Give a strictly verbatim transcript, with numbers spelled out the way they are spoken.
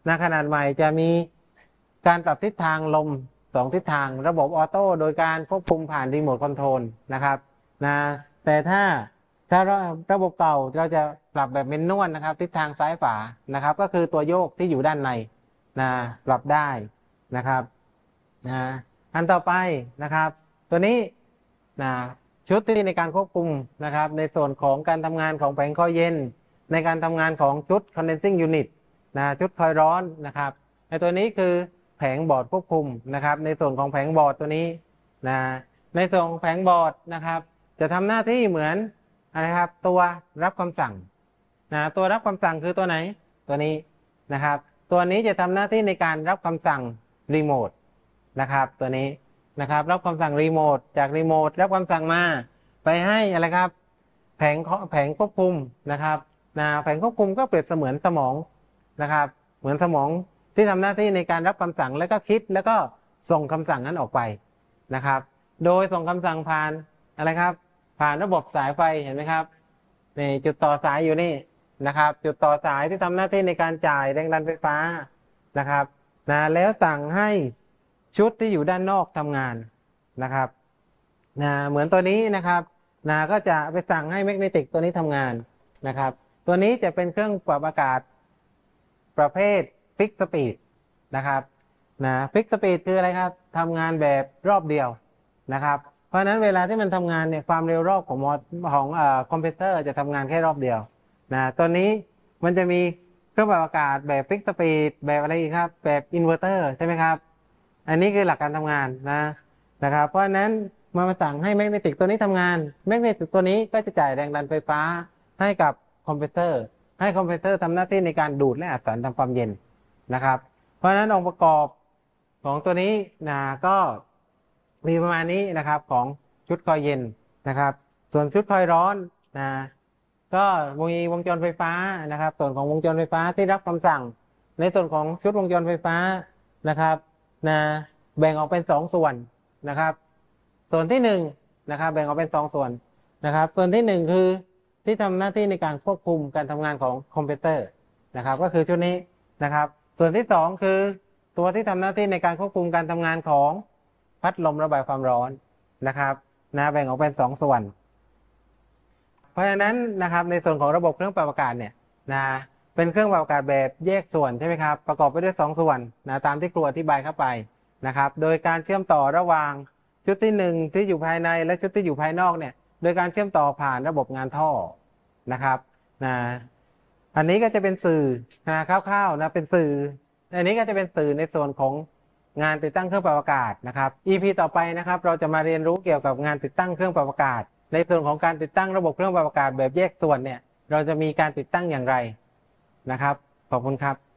นะขนาดใหม่จะมีการปรับทิศทางลมสองทิศทางระบบออโต้โดยการควบคุมผ่านรีโมทคอนโทรลนะครับนะแต่ถ้าถ้าระบบเก่าเราจะปรับแบบเมนนวลนะครับทิศทางซ้ายขวานะครับก็คือตัวโยกที่อยู่ด้านในนะปรับได้นะครับนะอันต่อไปนะครับตัวนี้นะชุดที่ในการควบคุมนะครับในส่วนของการทำงานของแผงคอยเย็นในการทำงานของชุด condensing unit นะชุดคอยร้อนนะครับในตัวนี้คือแผงบอร์ดควบคุมนะครับในส่วนของแผงบอร์ดตัวนี้นะในส่วนของแผงบอร์ดนะครับจะทำหน้าที่เหมือนนะครับตัวรับคำสั่งนะตัวรับคำสั่งคือตัวไหนตัวนี้นะครับตัวนี้จะทำหน้าที่ในการรับคำสั่งรีโมทนะครับตัวนี้นะครับรับคำสั่งรีโมทจากรีโมทรับคำสั่งมาไปให้อะไรครับแผงแผงควบคุมนะครับนะแผงควบคุมก็เปรียบเสมือนสมองนะครับเหมือนสมองที่ทำหน้าที่ในการรับคำสั่งแล้วก็คิดแล้วก็ส่งคำสั่งนั้นออกไปนะครับโดยส่งคำสั่งผ่านอะไรครับผ่านระบบสายไฟเห็นไหมครับนี่จุดต่อสายอยู่นี่นะครับจุดต่อสายที่ทำหน้าที่ในการจ่ายแรงดันไฟฟ้านะครับนะแล้วสั่งให้ชุดที่อยู่ด้านนอกทำงานนะครับนะเหมือนตัวนี้นะครับนะก็จะไปสั่งให้แมกเนติกตัวนี้ทำงานนะครับตัวนี้จะเป็นเครื่องปรับอากาศประเภทฟิกสปีดนะครับนะฟิกสปีดคืออะไรครับทำงานแบบรอบเดียวนะครับเพราะฉะนั้นเวลาที่มันทำงานเนี่ยความเร็วรอบของมอของเอ่อคอมพิวเตอร์จะทำงานแค่รอบเดียวนะตัวนี้มันจะมีเครื่องปรับอากาศแบบฟิกสปีดแบบอะไรอีกครับแบบอินเวอร์เตอร์ใช่ไหมครับอันนี้คือหลักการทำงานนะนะครับเพราะฉะนั้นมามาสั่งให้แมกเนติกตัวนี้ทำงานแมกเนติกตัวนี้ก็จะจ่ายแรงดันไฟฟ้าให้กับคอมพิวเตอร์ให้คอมพิวเตอร์ทำหน้าที่ในการดูดและอัดสารทำความเย็นนะครับเพราะฉะนั้นองค์ประกอบของตัวนี้นะก็มีประมาณนี้นะครับของชุดคอยเย็นนะครับส่วนชุดคอยร้อนนะก็มีวงจรไฟฟ้านะครับส่วนของวงจรไฟฟ้าที่รับคำสั่งในส่วนของชุดวงจรไฟฟ้านะครับนะแบ่งออกเป็นสองส่วนนะครับส่วนที่หนึ่งนะครับแบ่งออกเป็นสองส่วนนะครับส่วนที่หนึ่งคือที่ทำหน้าที่ในการควบคุมการทำงานของคอมพิวเตอร์นะครับก็คือชุดนี้นะครับส่วนที่สองคือตัวที่ทำหน้าที่ในการควบคุมการทำงานของพัดลมระบายความร้อนนะครับนะแบ่งออกเป็นสองส่วนเพราะฉะนั้นนะครับในส่วนของระบบเครื่องปรับอากาศเนี่ยนะเป็นเครื่องปรับอากาศแบบแยกส่วนใช่ไหมครับประกอบไปด้วยสองส่วนนะตามที่ครูอธิบายเข้าไปนะครับโดยการเชื่อมต่อระหว่างชุดที่หนึ่งที่อยู่ภายในและชุดที่อยู่ภายนอกเนี่ยโดยการเชื่อมต่อผ่านระบบงานท่อนะครับนะอันนี้ก็จะเป็นสื่อนะคร่าวๆนะเป็นสื่ออันนี้ก็จะเป็นสื่อในส่วนของงานติดตั้งเครื่องปรับอากาศนะครับ อี พี ต่อไปนะครับเราจะมาเรียนรู้เกี่ยวกับงานติดตั้งเครื่องปรับอากาศในส่วนของการติดตั้งระบบเครื่องปรับอากาศแบบแยกส่วนเนี่ยเราจะมีการติดตั้งอย่างไรนะครับขอบคุณครับ